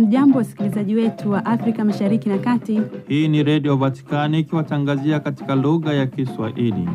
Hamjambo wasikilizaji wetu wa Afrika Mashariki na Kati. Hii ni Radio Vatikani ikiwatangazia katika lugha ya Kiswahili.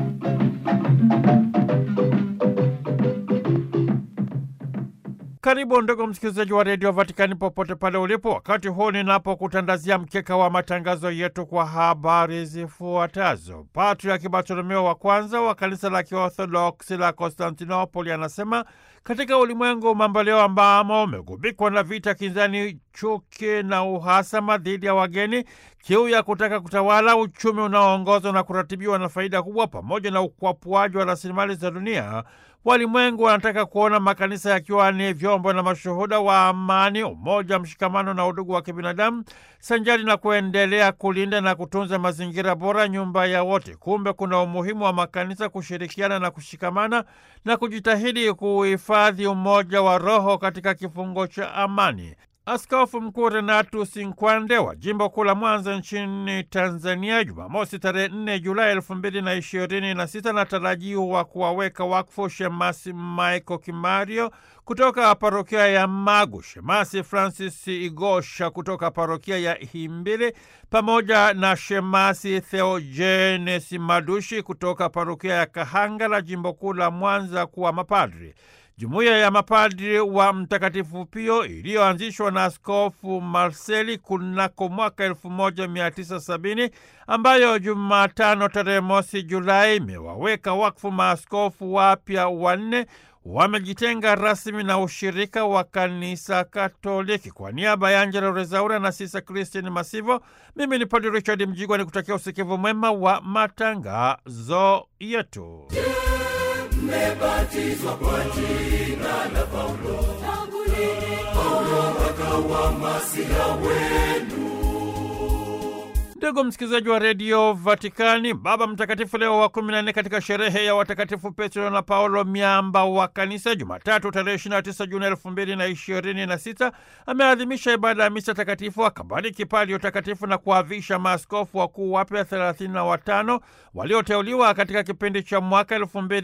Karibu ndugu msikilizaji wa Radio Vatikani popote pale ulipo, wakati huu ninapokutandazia mkeka wa matangazo yetu kwa habari zifuatazo. Patriarki Bartolomeo wa kwanza wa kanisa la Kiorthodoksi la Konstantinopoli anasema katika ulimwengu mambo leo ambamo umegubikwa na vita, kinzani, chuki na uhasama dhidi ya wageni, kiu ya kutaka kutawala, uchumi unaoongozwa na kuratibiwa na faida kubwa, pamoja na ukwapuaji wa rasilimali za dunia, walimwengu wanataka kuona makanisa yakiwa ni vyombo na mashuhuda wa amani, umoja, mshikamano na udugu wa kibinadamu, sanjari na kuendelea kulinda na kutunza mazingira bora, nyumba ya wote. Kumbe kuna umuhimu wa makanisa kushirikiana na kushikamana na kujitahidi kuhifadhi umoja wa roho katika kifungo cha amani. Askofu Mkuu Renatus Nkwande wa Jimbo Kuu la Mwanza nchini Tanzania, Jumamosi tarehe 4 Julai 2026 anatarajiwa kuwaweka wakfu Shemasi Michael Kimario kutoka parokia ya Magu, Shemasi Francis Igosha kutoka parokia ya Himbili, pamoja na Shemasi Theogenes Madushi kutoka parokia ya Kahangala, Jimbo Kuu la Mwanza, kuwa mapadri. Jumuiya ya mapadri wa Mtakatifu Pio iliyoanzishwa na Askofu Marseli kunako mwaka 1970, ambayo Jumatano tarehe mosi Julai imewaweka wakfu maaskofu wapya 4, wamejitenga rasmi na ushirika wa Kanisa Katoliki. Kwa niaba ya Angela Rezaura na Sisa Christine Masivo, mimi ni Padre Richard Mjigwa ni kutakia usikivu mwema wa matangazo yetu. Mmebatizwa kwa jina la Paulo, Paulo akawa masiha wenu. Ndugu msikilizaji wa Radio Vatikani, Baba Mtakatifu Leo wa 14 katika sherehe ya watakatifu Petro na Paulo, miamba wa kanisa, Jumatatu tarehe 29 Juni 2026, ameadhimisha ibada ya misa takatifu, akabariki palio takatifu na kuavisha maaskofu wakuu wapya 35 walioteuliwa katika kipindi cha mwaka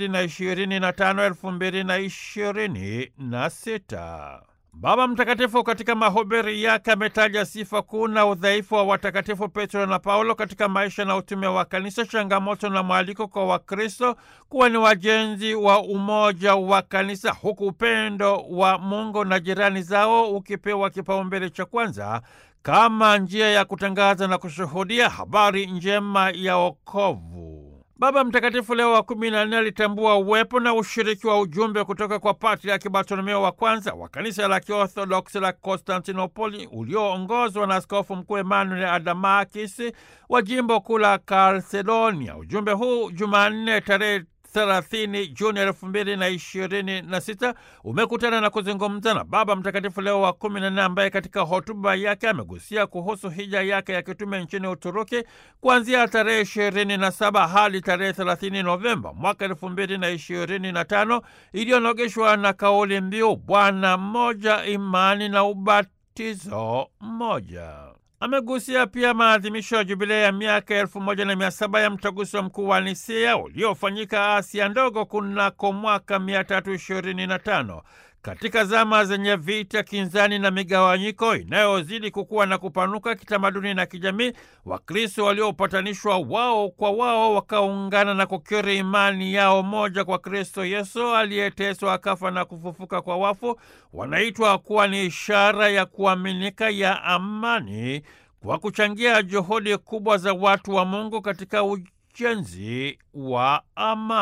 2025-2026. Baba Mtakatifu katika mahubiri yake ametaja sifa kuu na udhaifu wa watakatifu Petro na Paulo katika maisha na utume wa kanisa, changamoto na mwaliko kwa Wakristo kuwa ni wajenzi wa umoja wa kanisa, huku upendo wa Mungu na jirani zao ukipewa kipaumbele cha kwanza kama njia ya kutangaza na kushuhudia habari njema ya wokovu. Baba Mtakatifu Leo wa 14 alitambua uwepo na ushiriki wa ujumbe kutoka kwa Patriarki Bartolomeo wa kwanza wa kanisa la Kiorthodoksi la Konstantinopoli, ulioongozwa na Askofu Mkuu Emmanuel Adamakis wa Jimbo Kuu la Kalsedonia. Ujumbe huu Jumanne tarehe 30 Juni 2026 umekutana na kuzungumza na Baba Mtakatifu Leo wa 14, ambaye katika hotuba yake amegusia kuhusu hija yake ya kitume nchini Uturuki kuanzia tarehe 27 hadi tarehe 30 Novemba mwaka 2025, iliyonogeshwa na kauli mbiu Bwana mmoja, imani na ubatizo mmoja. Amegusia pia maadhimisho ya jubilei ya miaka 1700 ya mtaguso mkuu wa Nisea uliofanyika Asia Ndogo kunako mwaka 325. Katika zama zenye vita, kinzani na migawanyiko inayozidi kukua na kupanuka kitamaduni na kijamii, Wakristo waliopatanishwa wao kwa wao wakaungana na kukiri imani yao moja kwa Kristo Yesu aliyeteswa, akafa na kufufuka kwa wafu, wanaitwa kuwa ni ishara ya kuaminika ya amani, kwa kuchangia juhudi kubwa za watu wa Mungu katika ujenzi wa amani.